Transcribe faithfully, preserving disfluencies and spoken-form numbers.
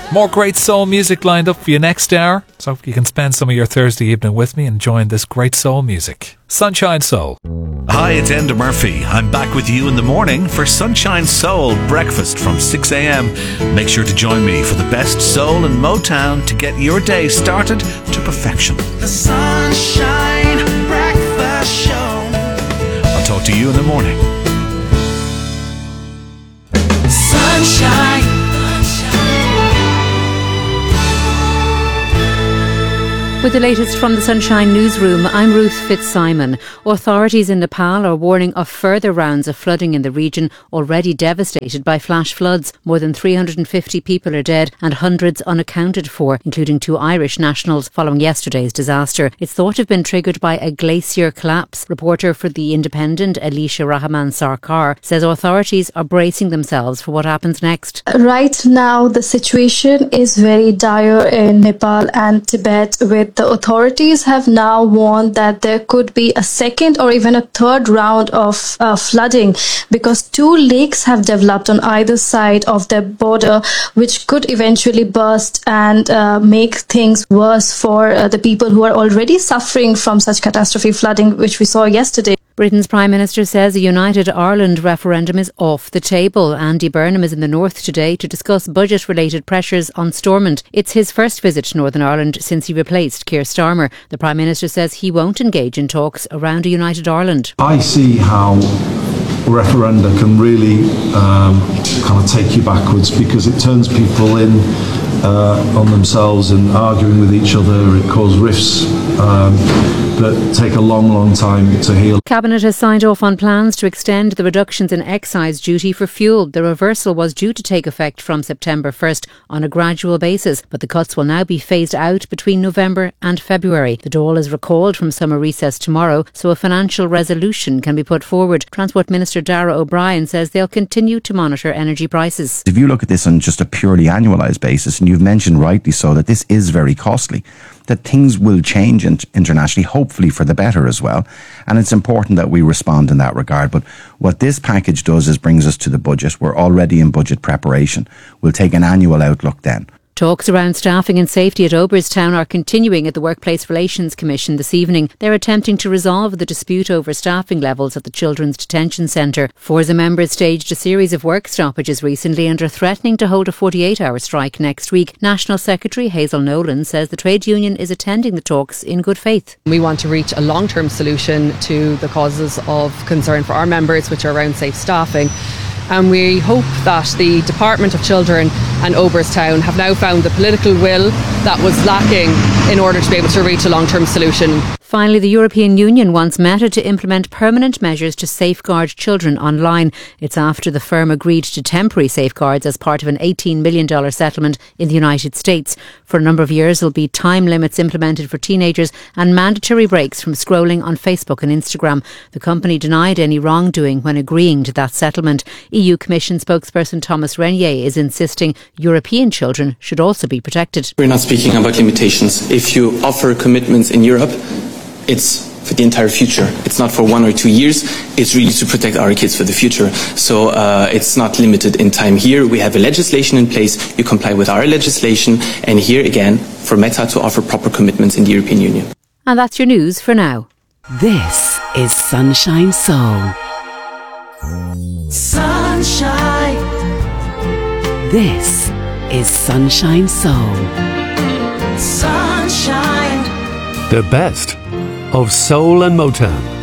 More great soul music lined up for you next hour, so you can spend some of your Thursday evening with me enjoying this great soul music. Sunshine Soul. Hi, it's Enda Murphy. I'm back with you in the morning for Sunshine Soul breakfast from six a.m. Make sure to join me for the best soul and Motown to get your day started to perfection. The Sunshine Breakfast Show. I'll talk to you in the morning. Sunshine. With the latest from the Sunshine Newsroom, I'm Ruth Fitzsimon. Authorities in Nepal are warning of further rounds of flooding in the region, already devastated by flash floods. More than three hundred fifty people are dead and hundreds unaccounted for, including two Irish nationals, following yesterday's disaster. It's thought to have been triggered by a glacier collapse. Reporter for The Independent, Alicia Rahman Sarkar, says authorities are bracing themselves for what happens next. Right now, the situation is very dire in Nepal and Tibet, with the authorities have now warned that there could be a second or even a third round of uh, flooding because two lakes have developed on either side of their border, which could eventually burst and uh, make things worse for uh, the people who are already suffering from such catastrophe flooding, which we saw yesterday. Britain's Prime Minister says a United Ireland referendum is off the table. Andy Burnham is in the north today to discuss budget-related pressures on Stormont. It's his first visit to Northern Ireland since he replaced Keir Starmer. The Prime Minister says he won't engage in talks around a United Ireland. I see how referenda can really um, kind of take you backwards because it turns people in uh, on themselves and arguing with each other. It causes rifts um, that take a long, long time to heal. Cabinet has signed off on plans to extend the reductions in excise duty for fuel. The reversal was due to take effect from September first on a gradual basis, but the cuts will now be phased out between November and February. The Dáil is recalled from summer recess tomorrow, so a financial resolution can be put forward. Transport Minister Darragh O'Brien says they'll continue to monitor energy prices. If you look at this on just a purely annualised basis, and you've mentioned rightly so that this is very costly, that things will change internationally, hopefully for the better as well. And it's important that we respond in that regard. But what this package does is brings us to the budget. We're already in budget preparation. We'll take an annual outlook then. Talks around staffing and safety at Oberstown are continuing at the Workplace Relations Commission this evening. They're attempting to resolve the dispute over staffing levels at the Children's Detention Centre. Forza members staged a series of work stoppages recently and are threatening to hold a forty-eight hour strike next week. National Secretary Hazel Nolan says the trade union is attending the talks in good faith. We want to reach a long-term solution to the causes of concern for our members, which are around safe staffing. And we hope that the Department of Children and Oberstown have now found the political will that was lacking in order to be able to reach a long-term solution. Finally, the European Union wants Meta to implement permanent measures to safeguard children online. It's after the firm agreed to temporary safeguards as part of an eighteen million dollars settlement in the United States. For a number of years, there'll be time limits implemented for teenagers and mandatory breaks from scrolling on Facebook and Instagram. The company denied any wrongdoing when agreeing to that settlement. E U Commission spokesperson Thomas Renier is insisting European children should also be protected. We're not speaking about limitations. If you offer commitments in Europe, it's for the entire future. It's not for one or two years. It's really to protect our kids for the future. So uh, it's not limited in time here. We have a legislation in place. You comply with our legislation. And here again, for Meta to offer proper commitments in the European Union. And that's your news for now. This is Sunshine Soul. Sunshine. This is Sunshine Soul. Sunshine. The best of soul and Motown.